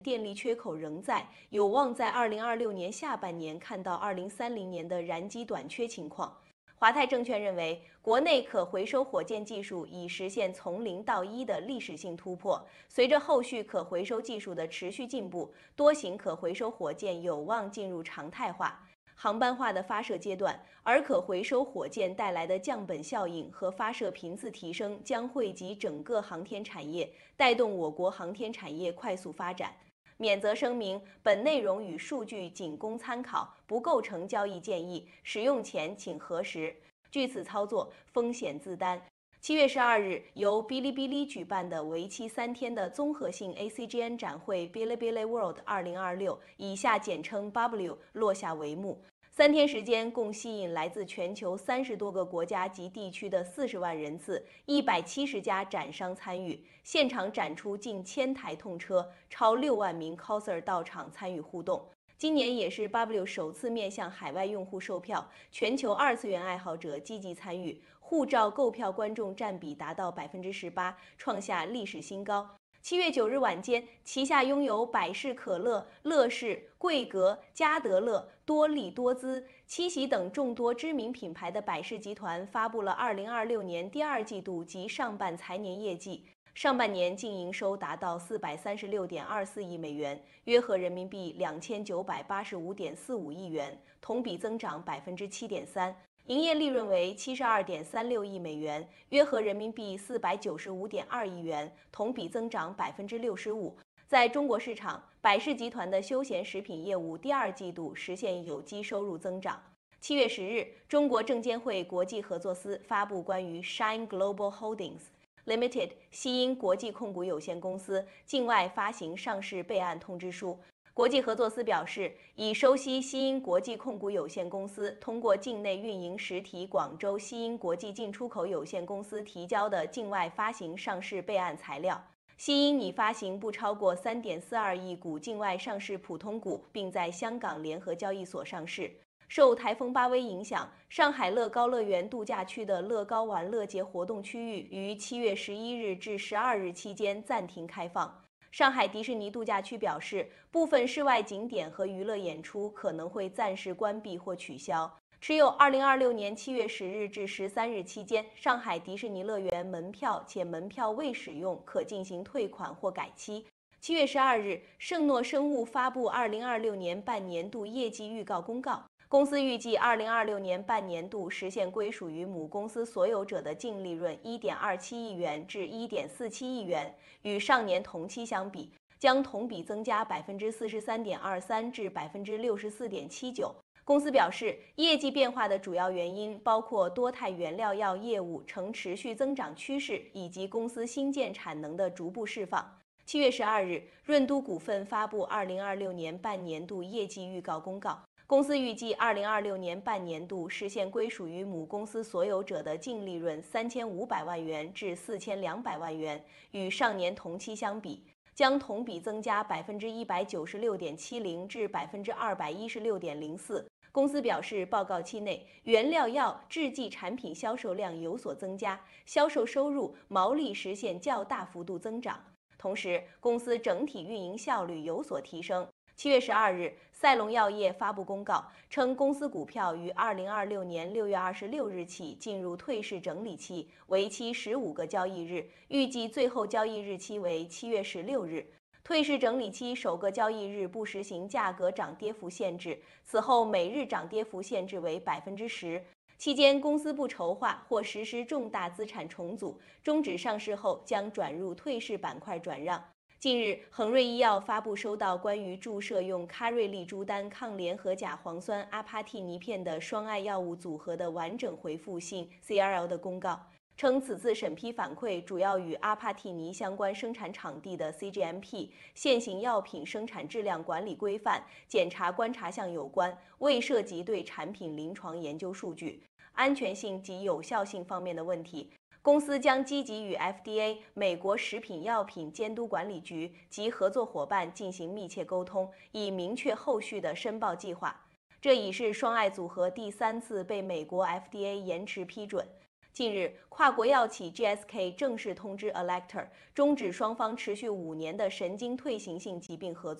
电力缺口仍在，有望在2026年下半年看到2030年的燃机短缺情况。华泰证券认为，国内可回收火箭技术已实现从零到一的历史性突破。随着后续可回收技术的持续进步，多型可回收火箭有望进入常态化、航班化的发射阶段，而可回收火箭带来的降本效应和发射频次提升将惠及整个航天产业，带动我国航天产业快速发展。免责声明：本内容与数据仅供参考，不构成交易建议，使用前请核实。据此操作，风险自担。7月12日，由哔哩哔哩举办的为期3天的综合性 ACGN 展会 Bilibili World 2026（以下简称 BW） 落下帷幕。3天时间，共吸引来自全球30多个国家及地区的40万人次，170家展商参与，现场展出近1000台痛车，超6万名 coser 到场参与互动。今年也是 BW 首次面向海外用户售票，全球2次元爱好者积极参与，护照购票观众占比达到18%，创下历史新高。7月9日晚间，旗下拥有百事可乐、乐事、桂格、嘉德乐、多力多姿、七喜等众多知名品牌的百事集团发布了2026年第2季度及上半财年业绩。上半年净营收达到436.24亿美元，约合人民币2985.45亿元，同比增长7.3%。营业利润为72.36亿美元，约合人民币495.2亿元，同比增长65%。在中国市场，百事集团的休闲食品业务第2季度实现有机收入增长。7月10日，中国证监会国际合作司发布关于 Shine Global Holdings Limited 西英国际控股有限公司境外发行上市备案通知书。国际合作司表示，已收悉西英国际控股有限公司通过境内运营实体广州西英国际进出口有限公司提交的境外发行上市备案材料。西英拟发行不超过3.42亿股境外上市普通股，并在香港联合交易所上市。受台风巴威影响，上海乐高乐园度假区的乐高玩乐节活动区域于7月11日至12日期间暂停开放。上海迪士尼度假区表示，部分室外景点和娱乐演出可能会暂时关闭或取消。持有2026年7月10日至13日期间上海迪士尼乐园门票且门票未使用，可进行退款或改期。7月12日，圣诺生物发布2026年半年度业绩预告公告。公司预计2026年半年度实现归属于母公司所有者的净利润1.27亿元至1.47亿元，与上年同期相比，将同比增加43.23%至64.79%。公司表示，业绩变化的主要原因包括多肽原料药业务呈持续增长趋势，以及公司新建产能的逐步释放。7月12日，润都股份发布2026年半年度业绩预告公告。公司预计2026年半年度实现归属于母公司所有者的净利润3500万元至4200万元，与上年同期相比，将同比增加196.70%至216.04%。公司表示，报告期内，原料药制剂产品销售量有所增加，销售收入、毛利实现较大幅度增长。同时，公司整体运营效率有所提升。7月12日，赛隆药业发布公告称，公司股票于2026年6月26日起进入退市整理期，为期15个交易日，预计最后交易日期为7月16日。退市整理期首个交易日不实行价格涨跌幅限制，此后每日涨跌幅限制为10%。期间，公司不筹划或实施重大资产重组，终止上市后将转入退市板块转让。近日，恒瑞医药发布收到关于注射用卡瑞利珠丹抗联合甲磺酸阿帕替尼片的双爱药物组合的完整回复性 CRL 的公告，称此次审批反馈主要与阿帕替尼相关生产场地的 CGMP 现行药品生产质量管理规范检查观察项有关，未涉及对产品临床研究数据、安全性及有效性方面的问题。公司将积极与 FDA 美国食品药品监督管理局及合作伙伴进行密切沟通，以明确后续的申报计划。这已是双爱组合第3次被美国 FDA 延迟批准。 近日，跨国药企 GSK 正式通知 Alector，终止双方持续5年的神经退行性疾病合作。